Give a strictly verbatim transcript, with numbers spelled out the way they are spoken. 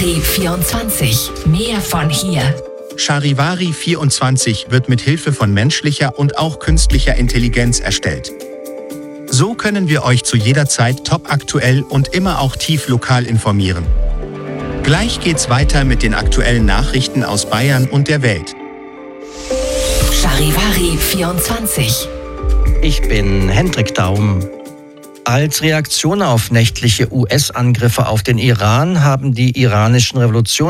Charivari vierundzwanzig. Mehr von hier. Charivari vierundzwanzig wird mit Hilfe von menschlicher und auch künstlicher Intelligenz erstellt. So können wir euch zu jeder Zeit topaktuell und immer auch tief lokal informieren. Gleich geht's weiter mit den aktuellen Nachrichten aus Bayern und der Welt. Charivari vierundzwanzig. Ich bin Hendrik Daum. Als Reaktion auf nächtliche U S-Angriffe auf den Iran haben die iranischen Revolutions